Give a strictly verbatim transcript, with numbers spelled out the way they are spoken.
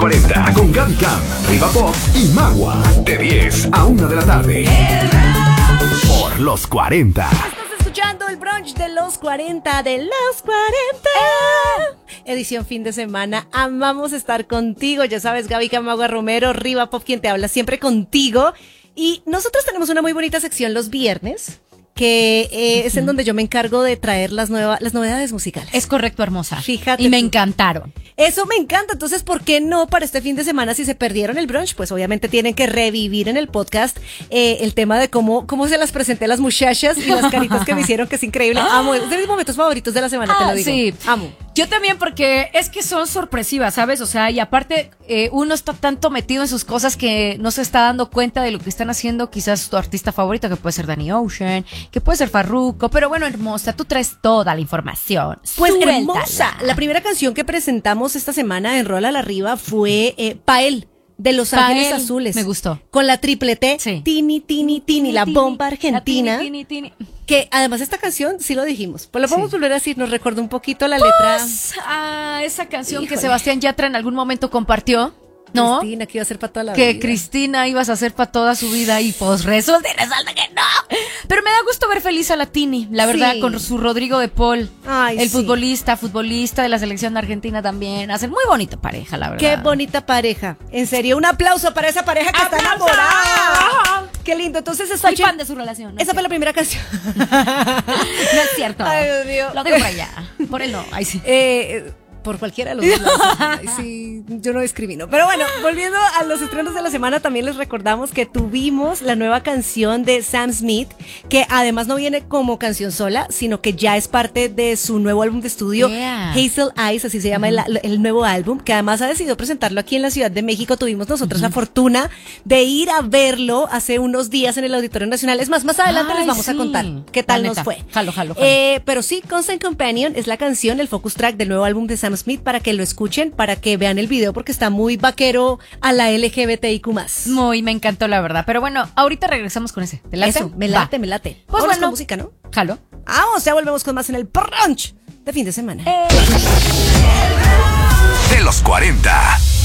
cuarenta con Gaby Cam, Riva Pop y Magua. De diez a una de la tarde. Por Los cuarenta. Estás escuchando el brunch de Los cuarenta, de Los cuarenta. Edición fin de semana. Amamos estar contigo. Ya sabes, Gaby Cam, Magua Romero, Riva Pop, quien te habla siempre contigo. Y nosotros tenemos una muy bonita sección los viernes, que eh, uh-huh. es en donde yo me encargo de traer las nuevas, las novedades musicales. Es correcto, hermosa. Fíjate. Y me tú. encantaron. Eso me encanta. Entonces, ¿por qué no para este fin de semana, si se perdieron el brunch? Pues obviamente tienen que revivir en el podcast eh, el tema de cómo, cómo se las presenté a las muchachas y las caritas que me hicieron, que es increíble. Amo, es de mis momentos favoritos de la semana, ah, te lo digo. Sí, amo. Yo también, porque es que son sorpresivas, ¿sabes? O sea, y aparte eh, uno está tanto metido en sus cosas que no se está dando cuenta de lo que están haciendo quizás tu artista favorito, que puede ser Danny Ocean, que puede ser Farruko, pero bueno, hermosa, tú traes toda la información. Pues Suéltala. Hermosa, la primera canción que presentamos esta semana en Rola la Arriba fue eh, Pael, de Los Ángeles Pael, Azules. me gustó. Con la triple T, sí. Tini, Tini, Tini, la bomba argentina. La tini, tini, tini. Que además esta canción, sí lo dijimos, pues lo podemos sí. volver a decir, nos recordó un poquito la pues, letra. Ah, esa canción Híjole. que Sebastián Yatra en algún momento compartió. ¿No? Cristina, que iba a ser para toda la que vida. Cristina ibas a hacer para toda su vida y pues resulta y resalta que no. Pero me da gusto ver feliz a la Tini, la verdad, sí. Con su Rodrigo de Paul. Ay, el sí. futbolista, futbolista de la selección argentina también. Hacen muy bonita pareja, la verdad. Qué bonita pareja. En serio, un aplauso para esa pareja que está enamorada. Qué lindo. Entonces, soy escuchen, fan de su relación. No esa fue la primera canción. No es cierto. Ay, Dios mío. Lo digo por allá. Por él no. Ay, sí. Eh... Por cualquiera de los dos lados. Sí, yo no discrimino. Pero bueno, volviendo a los estrenos de la semana, también les recordamos que tuvimos la nueva canción de Sam Smith, que además no viene como canción sola, sino que ya es parte de su nuevo álbum de estudio, yeah. Hazel Eyes, así se llama uh-huh. el, el nuevo álbum, que además ha decidido presentarlo aquí en la Ciudad de México. Tuvimos nosotros uh-huh. la fortuna de ir a verlo hace unos días en el Auditorio Nacional. Es más, más adelante Ay, les vamos sí. a contar qué tal nos fue. Jalo, jalo, jalo. Eh, pero sí, Constant Companion es la canción, el focus track del nuevo álbum de Sam Smith, para que lo escuchen, para que vean el video, porque está muy vaquero a la L G B T I Q más. Muy, me encantó, la verdad. Pero bueno, ahorita regresamos con ese. ¿Te late? Eso, me late, Va. me late. Pues Vámonos bueno, con música, ¿no? Jalo. Vamos, ya volvemos con más en el brunch de fin de semana. Eh. De Los cuarenta.